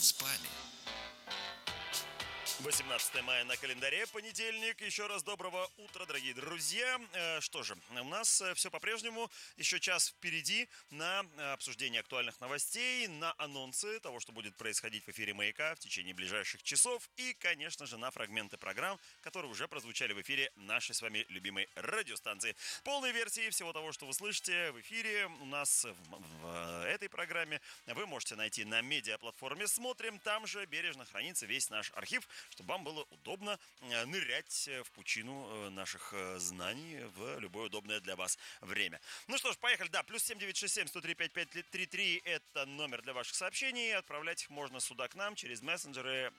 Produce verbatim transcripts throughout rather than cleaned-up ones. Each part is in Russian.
спами. восемнадцатое мая на календаре, понедельник. Еще раз доброго утра, дорогие друзья. Э, Что же, у нас все по-прежнему. Еще час впереди на э, обсуждение актуальных новостей, на анонсы того, что будет происходить в эфире «Маяка» в течение ближайших часов. И, конечно же, на фрагменты программ, которые уже прозвучали в эфире нашей с вами любимой радиостанции. Полные версии всего того, что вы слышите в эфире у нас в, в этой программе, вы можете найти на медиаплатформе «Смотрим». Там же бережно хранится весь наш архив, чтобы вам было удобно нырять в пучину наших знаний в любое удобное для вас время. Ну что ж, поехали. Да, плюс семь девятьсот шестьдесят семь сто три пятьдесят пять тридцать три это номер для ваших сообщений. Отправлять их можно сюда к нам через мессенджеры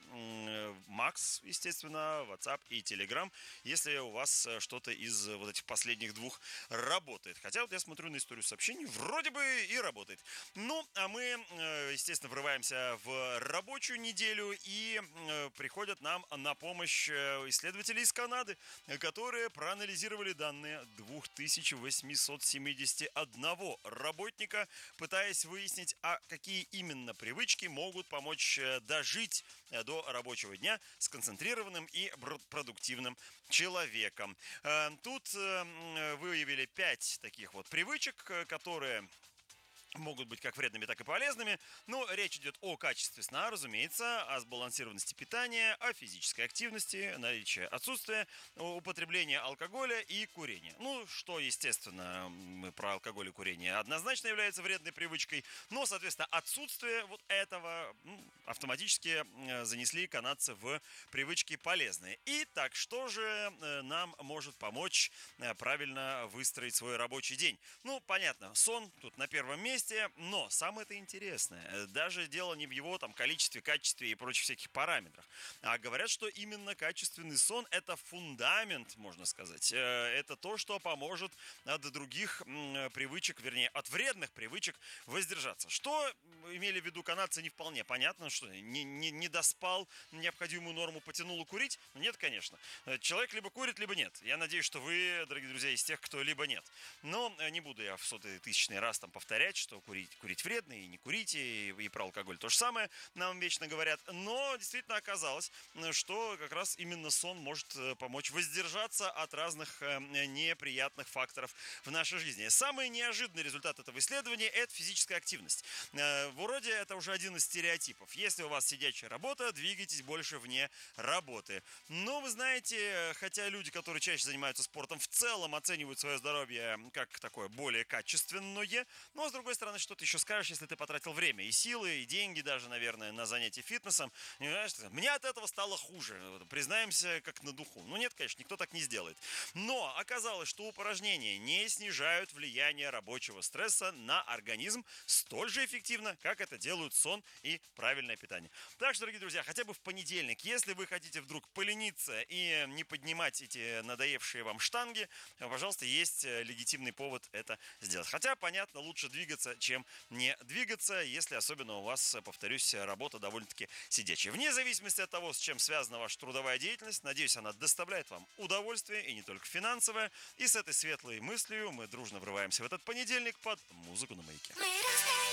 Макс, естественно, WhatsApp и Telegram, если у вас что-то из вот этих последних двух работает. Хотя вот я смотрю на историю сообщений, вроде бы и работает. Ну, а мы, естественно, врываемся в рабочую неделю и приходят нам на помощь исследователи из Канады, которые проанализировали данные тысяча восемьсот семьдесят один работника, пытаясь выяснить, а какие именно привычки могут помочь дожить до рабочего дня сконцентрированным и продуктивным человеком. Тут выявили пять таких вот привычек, которые могут быть как вредными, так и полезными. Но речь идет о качестве сна, разумеется, о сбалансированности питания, о физической активности, наличии отсутствия употребления алкоголя и курения. Ну, что, естественно, мы про алкоголь и курение однозначно является вредной привычкой, но, соответственно, отсутствие вот этого ну, автоматически занесли канадцы в привычки полезные. Итак, что же нам может помочь правильно выстроить свой рабочий день? Ну, понятно, сон тут на первом месте. Но самое-то интересное, даже дело не в его там количестве, качестве и прочих всяких параметрах, а говорят, что именно качественный сон – это фундамент, можно сказать. Это то, что поможет от других привычек, вернее, от вредных привычек воздержаться. Что имели в виду канадцы, не вполне понятно, что не, не, не доспал необходимую норму, потянул курить? Нет, конечно. Человек либо курит, либо нет. Я надеюсь, что вы, дорогие друзья, из тех, кто либо нет. Но не буду я в сотый тысячный раз там повторять, что что курить, курить вредно, и не курите, и, и про алкоголь то же самое нам вечно говорят. Но действительно оказалось, что как раз именно сон может помочь воздержаться от разных неприятных факторов в нашей жизни. Самый неожиданный результат этого исследования – это физическая активность. Вроде это уже один из стереотипов. Если у вас сидячая работа, двигайтесь больше вне работы. Но вы знаете, хотя люди, которые чаще занимаются спортом, в целом оценивают свое здоровье как такое более качественное, но с другой стороны, что ты еще скажешь, если ты потратил время и силы, и деньги даже, наверное, на занятия фитнесом. Понимаешь, мне от этого стало хуже. Признаемся, как на духу. Ну нет, конечно, никто так не сделает. Но оказалось, что упражнения не снижают влияние рабочего стресса на организм столь же эффективно, как это делают сон и правильное питание. Так что, дорогие друзья, хотя бы в понедельник, если вы хотите вдруг полениться и не поднимать эти надоевшие вам штанги, пожалуйста, есть легитимный повод это сделать. Хотя, понятно, лучше двигаться, чем не двигаться, если особенно у вас, повторюсь, работа довольно-таки сидячая. Вне зависимости от того, с чем связана ваша трудовая деятельность, надеюсь, она доставляет вам удовольствие, и не только финансовое. И с этой светлой мыслью мы дружно врываемся в этот понедельник под музыку на Маяке.